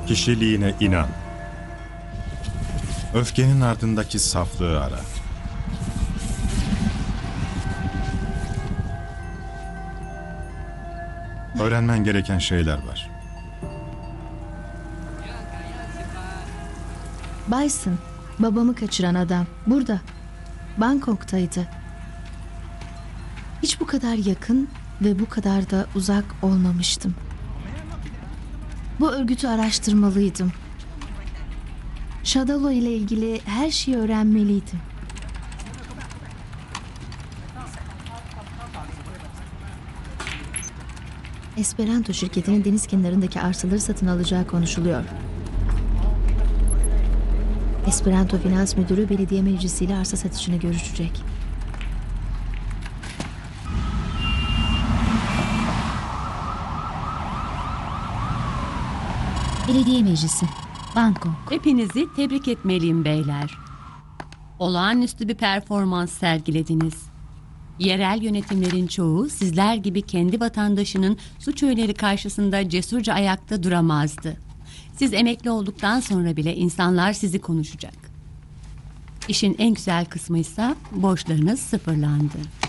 Kişiliğine inan. Öfkenin ardındaki saflığı ara. Öğrenmen gereken şeyler var. Bison, babamı kaçıran adam burada. Bangkok'taydı. Hiç bu kadar yakın ve bu kadar da uzak olmamıştım. Bu örgütü araştırmalıydım. Shadalo ile ilgili her şeyi öğrenmeliydim. Esperanto şirketinin deniz kenarındaki arsaları satın alacağı konuşuluyor. Esperanto Finans Müdürü belediye meclisiyle arsa satışını görüşecek. Belediye Meclisi, Bangkok. Hepinizi tebrik etmeliyim beyler. Olağanüstü bir performans sergilediniz. Yerel yönetimlerin çoğu sizler gibi kendi vatandaşının suç öğeleri karşısında cesurca ayakta duramazdı. Siz emekli olduktan sonra bile insanlar sizi konuşacak. İşin en güzel kısmı ise borçlarınız sıfırlandı.